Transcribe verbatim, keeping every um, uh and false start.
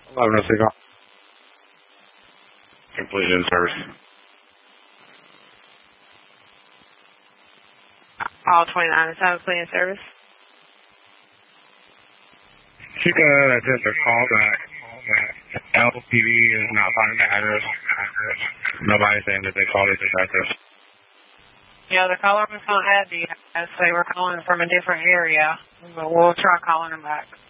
eleven oh six. Complete in service. All twenty-nine is now complete in service. She could attempt a call back. L P D is not finding the address. Nobody's saying that they called it this address. Yeah, the caller was going to add the address. They were calling from a different area, but we'll try calling them back.